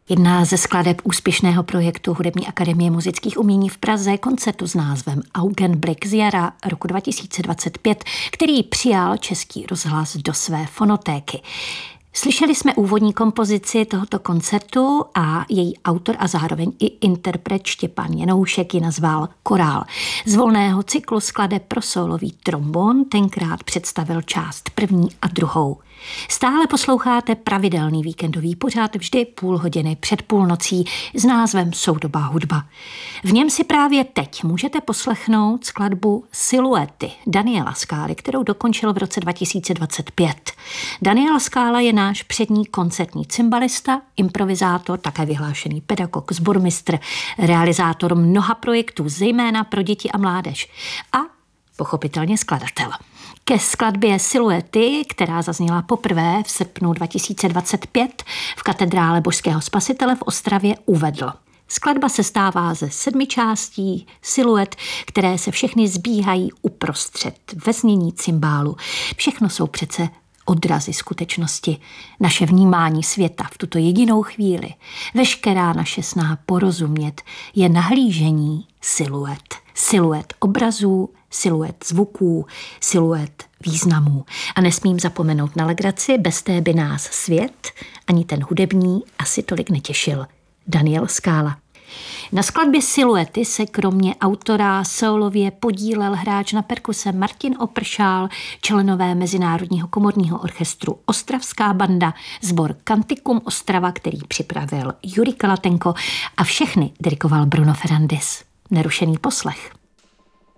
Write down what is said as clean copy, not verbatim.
Jedna ze skladeb úspěšného projektu Hudební akademie muzických umění v Praze, koncertu s názvem Augenblick z jara roku 2025, který přijal Český rozhlas do své fonotéky. Slyšeli jsme úvodní kompozici tohoto koncertu a její autor a zároveň i interpret Štěpán Janoušek ji nazval Korál. Z volného cyklu skladeb pro sólový trombon tenkrát představil část první a druhou. Stále posloucháte pravidelný víkendový pořad vždy půl hodiny před půlnocí s názvem Soudobá hudba. V něm si právě teď můžete poslechnout skladbu Siluety Daniela Skály, kterou dokončil v roce 2025. Daniel Skála je náš přední koncertní cymbalista, improvizátor, také vyhlášený pedagog, sbormistr, realizátor mnoha projektů, zejména pro děti a mládež a pochopitelně skladatel. Ke skladbě Siluety, která zazněla poprvé v srpnu 2025 v katedrále Božského spasitele v Ostravě, uvedl: skladba sestává ze 7 částí siluet, které se všechny zbíhají uprostřed ve znění cymbálu. Všechno jsou přece odrazy skutečnosti, naše vnímání světa v tuto jedinou chvíli. Veškerá naše snaha porozumět je nahlížení siluet. Siluet obrazů, siluet zvuků, siluet významů. A nesmím zapomenout na legraci, bez té by nás svět, ani ten hudební, asi tolik netěšil. Daniel Skála. Na skladbě Siluety se kromě autora sólově podílel hráč na perkuse Martin Opršál, členové Mezinárodního komorního orchestru Ostravská banda, sbor Canticum Ostrava, který připravil Jurij Kalatenko a všechny dirigoval Bruno Ferrandis. Nerušený poslech.